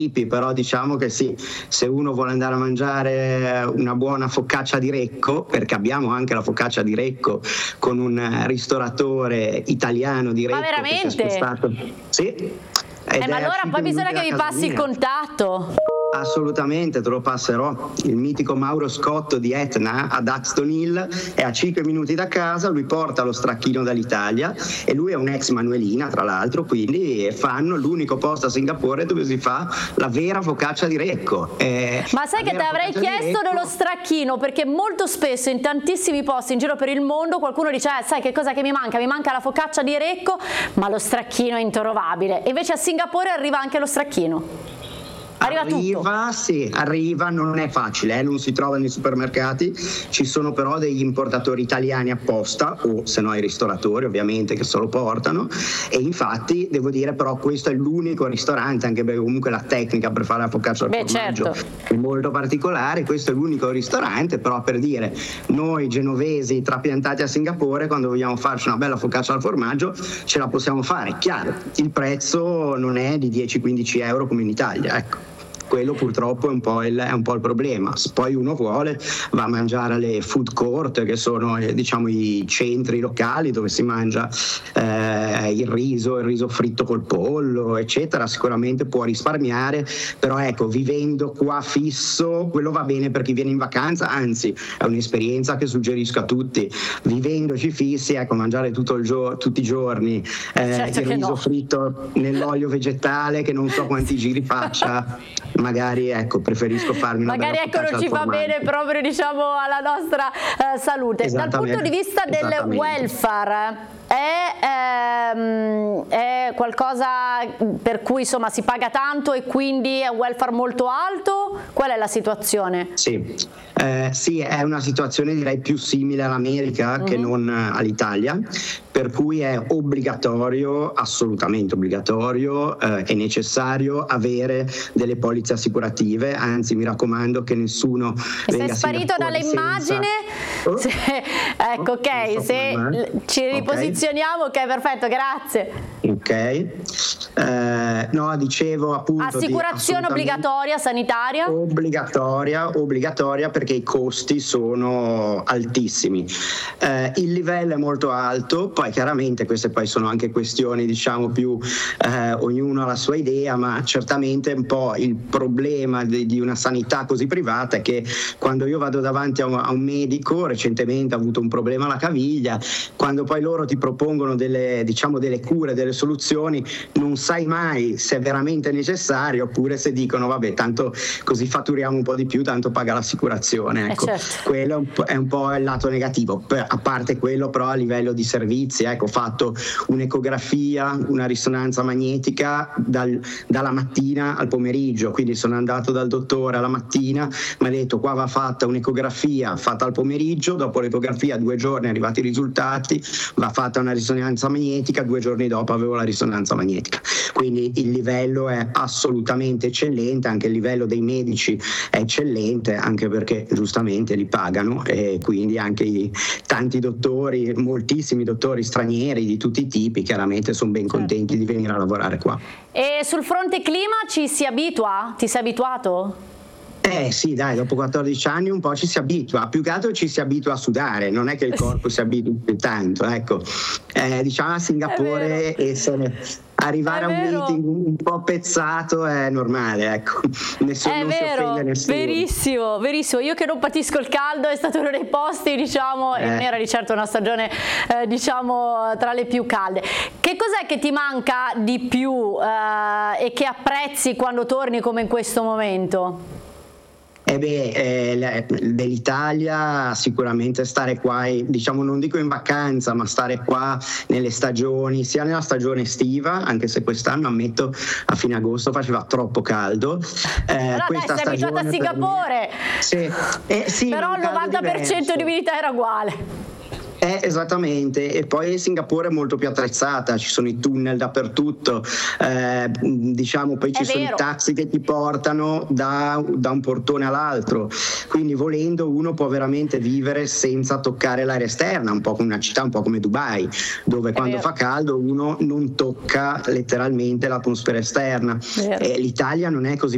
però diciamo che sì, se uno vuole andare a mangiare una buona focaccia di Recco, perché abbiamo anche la focaccia di Recco con un ristoratore italiano di Recco. Ma veramente? Che si è spostato. Sì. Ma allora poi bisogna che mi passi il contatto. Assolutamente, te lo passerò. Il mitico Mauro Scotto di Etna ad Axton Hill è a 5 minuti da casa, lui porta lo stracchino dall'Italia e lui è un ex manuelina tra l'altro, quindi fanno l'unico posto a Singapore dove si fa la vera focaccia di Recco. Ma sai che ti avrei chiesto dello stracchino, perché molto spesso in tantissimi posti in giro per il mondo qualcuno dice sai che cosa che mi manca? Mi manca la focaccia di Recco, ma lo stracchino è introvabile. E invece a Singapore arriva anche lo stracchino. Arriva tutto. Sì, arriva, non è facile, non si trova nei supermercati, ci sono però degli importatori italiani apposta, o se no i ristoratori ovviamente che se lo portano, e infatti devo dire però questo è l'unico ristorante, anche perché comunque la tecnica per fare la focaccia al formaggio è molto particolare, questo è l'unico ristorante, però per dire, noi genovesi trapiantati a Singapore, quando vogliamo farci una bella focaccia al formaggio ce la possiamo fare, chiaro, il prezzo non è di 10-15 euro come in Italia, ecco. Quello purtroppo è un po' il problema. Se poi uno vuole va a mangiare alle food court, che sono diciamo i centri locali dove si mangia il riso fritto col pollo eccetera, sicuramente può risparmiare, però ecco, vivendo qua fisso quello va bene per chi viene in vacanza, anzi è un'esperienza che suggerisco a tutti. Vivendoci fissi, ecco, mangiare tutti i giorni il riso fritto nell'olio vegetale che non so quanti giri faccia, magari ecco, preferisco farmi una magari ecco non ci fa bene proprio diciamo alla nostra salute. Dal punto di vista del welfare è qualcosa per cui insomma si paga tanto e quindi è un welfare molto alto? Qual è la situazione? Sì, è una situazione direi più simile all'America che non all'Italia, per cui è obbligatorio, assolutamente obbligatorio e necessario avere delle polizze assicurative, anzi mi raccomando che nessuno venga. Sei sparito dall'immagine? Ecco, ok, se ci riposizioniamo, ok, perfetto, grazie. Ok, no, dicevo appunto assicurazione obbligatoria sanitaria? Obbligatoria perché i costi sono altissimi, il livello è molto alto, poi chiaramente queste poi sono anche questioni diciamo più ognuno ha la sua idea, ma certamente un po' il problema di una sanità così privata è che quando io vado davanti a un medico, recentemente ho avuto un problema alla caviglia, quando poi loro ti propongono delle cure, delle soluzioni, non sai mai se è veramente necessario oppure se dicono vabbè tanto così fatturiamo un po' di più, tanto paga l'assicurazione, ecco. Quello è un po' il lato negativo. A parte quello però a livello di servizi, ecco, ho fatto un'ecografia, una risonanza magnetica dalla mattina al pomeriggio, quindi sono andato dal dottore alla mattina, mi ha detto qua va fatta un'ecografia fatta al pomeriggio, dopo l'ecografia 2 giorni arrivati i risultati, va fatta una risonanza magnetica, 2 giorni dopo avevo la risonanza magnetica, quindi il livello è assolutamente eccellente, anche il livello dei medici è eccellente, anche perché giustamente li pagano e quindi anche i tanti dottori, moltissimi dottori stranieri di tutti i tipi chiaramente sono ben contenti di venire a lavorare qua. E sul fronte clima ci si abitua? Ti sei abituato? Sì, dai, dopo 14 anni un po' ci si abitua, più che altro ci si abitua a sudare, non è che il corpo si abitua più tanto, ecco. Diciamo a Singapore arrivare a un meeting un po' pezzato è normale, ecco. Non si offende nessuno. Verissimo, io che non patisco il caldo è stato uno dei posti, diciamo, e non era di certo una stagione diciamo tra le più calde. Che cos'è che ti manca di più e che apprezzi quando torni come in questo momento? Dell'Italia sicuramente stare qua, diciamo non dico in vacanza, ma stare qua nelle stagioni, sia nella stagione estiva, anche se quest'anno ammetto a fine agosto faceva troppo caldo. Però questa dai, sei abituato a Singapore. Sì, però il 90% di umidità era uguale. Esattamente, e poi Singapore è molto più attrezzata, ci sono i tunnel dappertutto, diciamo poi ci sono i taxi che ti portano da un portone all'altro, quindi volendo uno può veramente vivere senza toccare l'aria esterna, un po' come una città un po' come Dubai, dove quando fa caldo uno non tocca letteralmente l'atmosfera esterna. L'Italia non è così